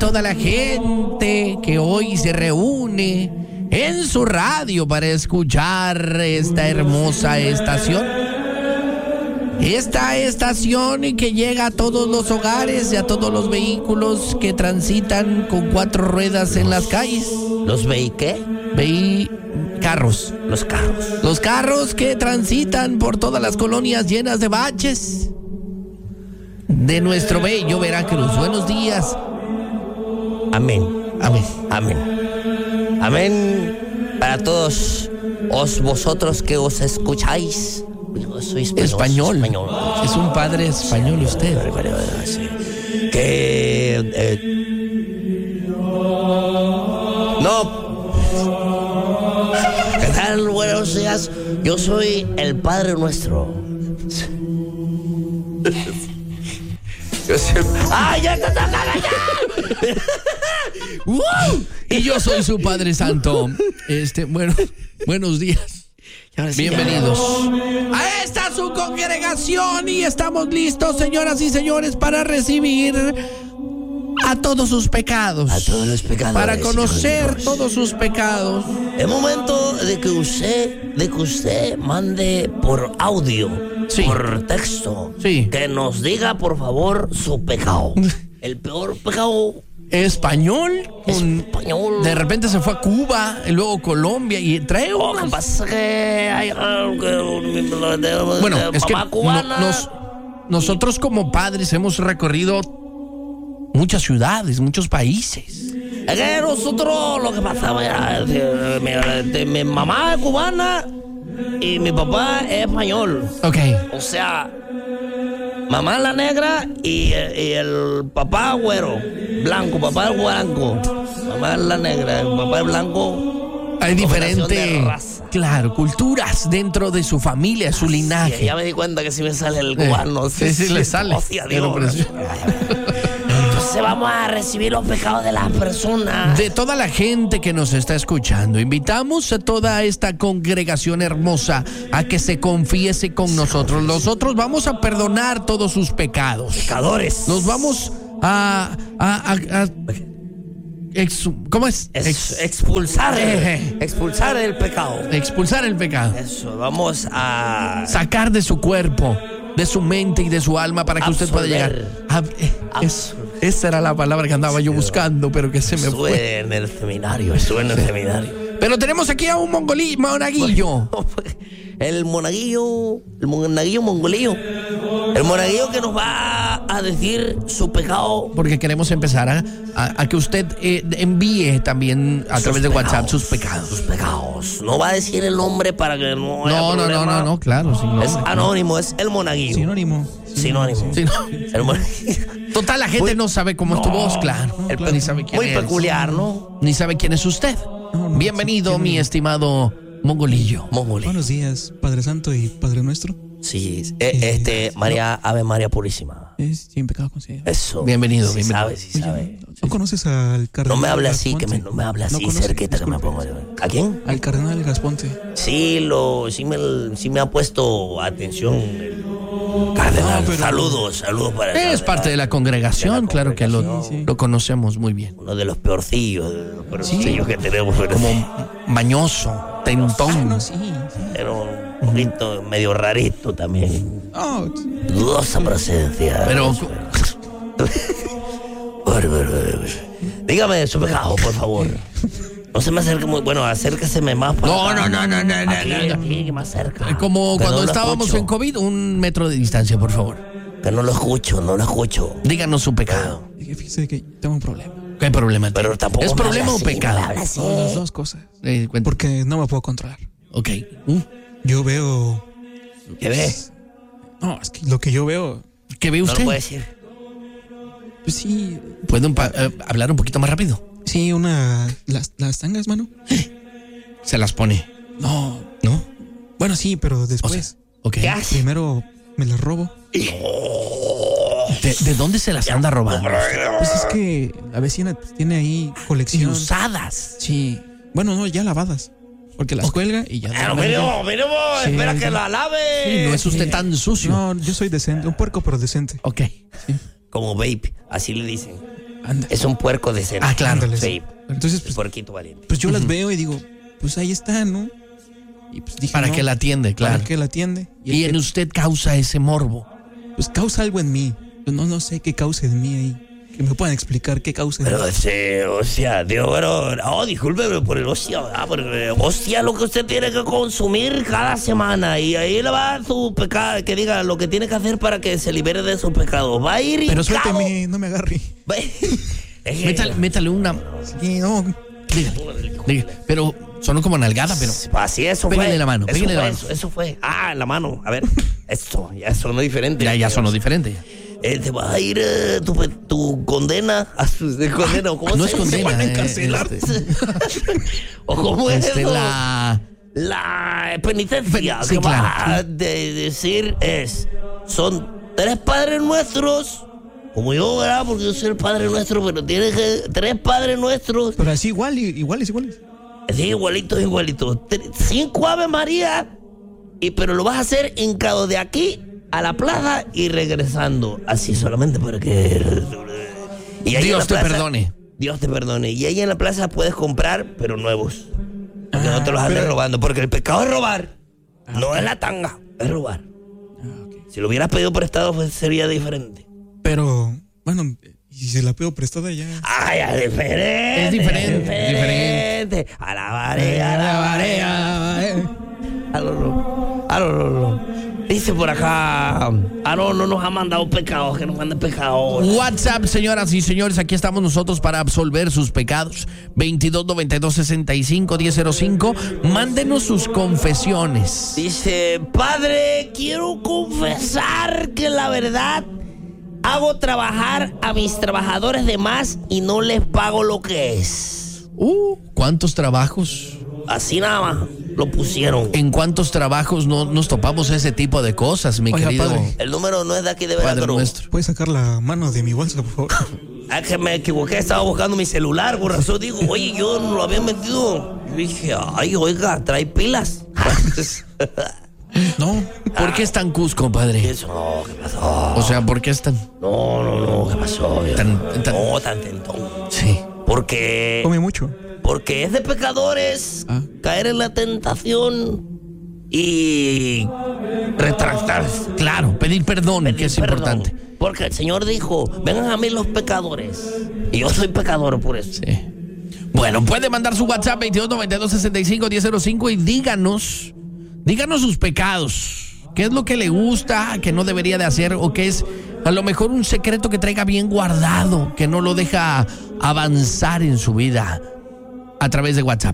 toda la gente que hoy se reúne en su radio para escuchar esta hermosa estación. Esta estación que llega a todos los hogares y a todos los vehículos que transitan con 4 ruedas en las calles. ¿Los qué? Carros. Los carros. Los carros que transitan por todas las colonias llenas de baches de nuestro bello Veracruz. Buenos días. Amén. Amén. Amén. Amén para todos vosotros que os escucháis. Yo soy Español. Es un padre español usted. Sí. Que no. ¿Qué tal? Buenos días. Yo soy el Padre Nuestro. Yo soy... ¡Ah, ya está tocando ya! Y yo soy su Padre Santo. Buenos días. Bienvenidos a esta su congregación y estamos listos, señoras y señores, para recibir a todos sus pecados. A todos los pecados. Para conocer todos sus pecados. Es momento de que usted mande por audio, sí, por texto, sí, que nos diga por favor su pecado. El peor pecado. Español. De repente se fue a Cuba y luego Colombia y trae unas... pasa que hay... Bueno, es que nosotros como padres hemos recorrido muchas ciudades, muchos países. Es que nosotros lo que pasaba era mi mamá es cubana y mi papá es español. Ok. O sea, mamá es la negra y el papá güero, blanco, papá es blanco. Mamá es la negra, el papá es blanco. Hay diferentes, claro, culturas dentro de su familia, su linaje. Sí, ya me di cuenta que si me sale el cubano. Sí, le sale. Entonces vamos a recibir los pecados de las personas. De toda la gente que nos está escuchando. Invitamos a toda esta congregación hermosa a que se confiese con nosotros. Nosotros vamos a perdonar todos sus pecados. Pecadores. Nos vamos a ¿cómo es? Expulsar el pecado. Expulsar el pecado. Eso, vamos a sacar de su cuerpo, de su mente y de su alma para que usted pueda llegar. Esa era la palabra que andaba yo buscando, pero que se me fue. En el seminario, estuve en el seminario. Pero tenemos aquí a un monaguillo. El monaguillo mongolillo. El monaguillo que nos va a decir su pecado. Porque queremos empezar a que usted envíe también a través de WhatsApp sus pecados. Sus pecados. No va a decir el nombre para que no haya problema. No, claro. Es anónimo, es el monaguillo. Sinónimo. El monaguillo. Total, la gente no sabe cómo es tu voz, claro. Ni sabe quién muy es. Peculiar, ¿no? Ni sabe quién es usted. Bienvenido, mi estimado mongolillo. Buenos días, Padre Santo y Padre Nuestro. Sí, María, Ave María Purísima. Sin pecado concedido. Eso. Bienvenido. Sí sabe. ¿No conoces al cardenal? No me hable así, no me hable así, cerquita que me pongo. ¿A quién? Al cardenal Gasponte. Sí me ha puesto atención el cardenal. Saludos para él. Es parte de la congregación, claro que lo conocemos muy bien. Uno de los peorcillos, que tenemos. Como mañoso, tentón. Pero un poquito medio rarito también. Dudosa procedencia. Pero dígame su pecado, por favor. No se me acerque muy... Bueno, acérqueseme más para... No. Aquí, más cerca. Como que cuando no estábamos en COVID, 1 metro de distancia, por favor. Que no lo escucho. Díganos su pecado. Fíjese que tengo un problema. ¿Qué problema tiene? Pero tampoco ¿Es problema o pecado? Las dos cosas. Porque no me puedo controlar. Ok. Yo veo... ¿Qué ve? No, es que lo que yo veo... ¿Qué ve usted? No lo puede decir. Pues sí. ¿Puede hablar un poquito más rápido? Sí, las tangas, mano. Se las pone. No. Bueno, sí, pero después. Okay. ¿Qué hace? Primero me las robo. ¿De dónde se las anda robando? Pues es que la vecina tiene ahí colección. ¿Y usadas? Sí. Bueno, no, ya lavadas. Porque las cuelga y ya. Mínimo, sí, espera que la lave. Sí, no es usted tan sucio. No, yo soy decente, un puerco pero decente. Ok. Sí. Como vape, así le dicen. Anda. Es un puerco de cena. Ah, claro. Ándale, Sí. Entonces, El pues, puerquito valiente. pues yo las veo y digo, pues ahí está, ¿no? Y pues dije, Para no, que la atiende, claro. Para que la atiende. Y en usted causa ese morbo. Pues causa algo en mí. Pues no sé qué causa en mí ahí. Que me puedan explicar qué causa en mí. Pero sí, hostia, tío, pero... No, discúlpeme por el hostia, ¿verdad? Porque hostia lo que usted tiene que consumir cada semana. Y ahí le va a dar su pecado, que diga lo que tiene que hacer para que se libere de sus pecados. Va a ir Pero hincado. suélteme, no me agarre. Va a ir- Métale una. Sí, no. Diga, pero sonó como nalgada, pero. Así, eso Pégale fue. la mano, Eso pégale la fue, mano. eso fue. Ah, la mano. A ver, esto ya sonó diferente. Ya sonó diferente. Te va a ir tu condena a su condena. ¿Cómo No se es condena. van a encarcelar. ¿O cómo es eso? La penitencia Sí, que claro. va a decir son 3 padres nuestros, como yo, ¿verdad? Porque yo soy el padre nuestro, pero tiene que 3 padres nuestros. Pero así iguales. Sí, igualitos. 5 Ave María, pero lo vas a hacer hincado de aquí a la plaza y regresando. Así solamente para que... Y ahí en Dios la te plaza- perdone. Dios te perdone. Y ahí en la plaza puedes comprar, pero nuevos. Porque no te los andes robando. Porque el pecado es robar. No es la tanga, es robar. Si lo hubieras pedido prestado, pues sería diferente. Pero, bueno, y si se la pido prestada ya. Ay, es diferente. Es diferente. Alabaré. No. Dice por acá. No nos ha mandado pecados, que nos mande pecados. WhatsApp, señoras y señores, aquí estamos nosotros para absolver sus pecados. 2292-65-1005. Mándenos sus confesiones. Dice, padre, quiero confesar que la verdad hago trabajar a mis trabajadores de más y no les pago lo que es. ¿Cuántos trabajos? Así nada más lo pusieron. ¿En cuántos trabajos no nos topamos ese tipo de cosas, mi Oiga, querido padre. El número no es de aquí de Padre Veracruz. nuestro? ¿Puedes sacar la mano de mi bolsa, por favor? Es que me equivoqué, estaba buscando mi celular, por razón digo, oye, yo no lo había metido. Yo dije, ay, oiga, trae pilas. No. ¿Por qué es tan cusco, padre? Eso no, ¿qué pasó? O sea, ¿por qué es tan...? No, ¿qué pasó? Tan- No, tan tentón. Sí. Porque Come mucho. es de pecadores caer en la tentación y retractarse. Claro, pedir perdón, que es Perdón. importante. Porque el Señor dijo, vengan a mí los pecadores. Y yo soy pecador por eso. Sí. Bueno, puede mandar su WhatsApp 2292-65-1005 y díganos sus pecados. ¿Qué es lo que le gusta, que no debería de hacer o que es a lo mejor un secreto que traiga bien guardado, que no lo deja avanzar en su vida? A través de WhatsApp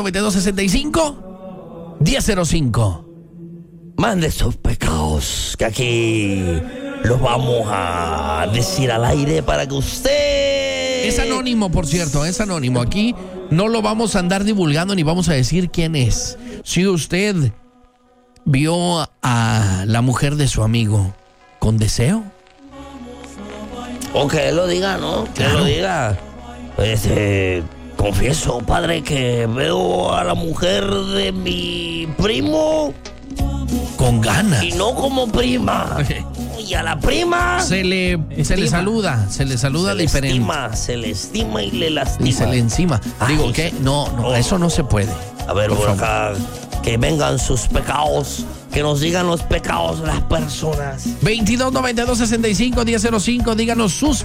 2292-65-1005. Mande sus pecados, que aquí los vamos a decir al aire para que usted... Es anónimo, por cierto, es anónimo. Aquí no lo vamos a andar divulgando ni vamos a decir quién es. Si usted vio a la mujer de su amigo con deseo, O que él lo diga, ¿no? Que él Claro. lo diga. Pues confieso, padre, que veo a la mujer de mi primo con ganas, y no como prima. Y a la prima se le saluda diferente. se le estima y le lastima. Y se le encima. Digo, Ay, ¿qué? No, eso no se puede. A ver, Por por favor. acá, que vengan sus pecados, que nos digan los pecados de las personas. 2292-65-1005, díganos sus